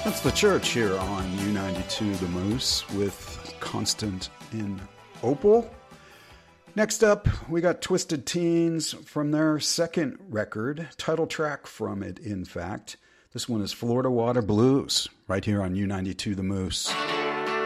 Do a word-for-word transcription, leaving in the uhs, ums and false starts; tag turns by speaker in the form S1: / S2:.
S1: That's The Church here on U ninety-two The Moose with Constant in Opal. Next up, we got Twisted Teens from their second record, title track from it, in fact. This one is Florida Water Blues, right here on U ninety-two The Moose.